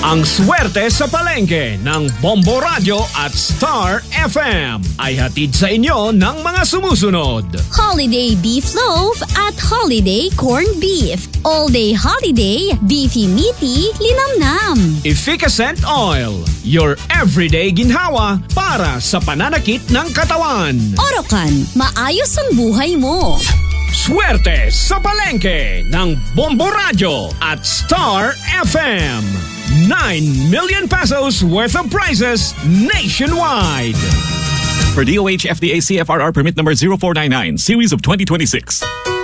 Ang swerte sa palengke ng Bombo Radio at Star FM ay hatid sa inyo ng mga sumusunod. Holiday Beef Loaf at Holiday Corned Beef. All-day holiday, beefy meaty, linamnam. Efficacent Oil, your everyday ginhawa para sa pananakit ng katawan. Orocan, maayos ang buhay mo. Swerte sa palengke ng Bombo Radio at Star FM. 9 million pesos worth of prizes nationwide. For DOH FDA CFRR permit number 0499, series of 2026.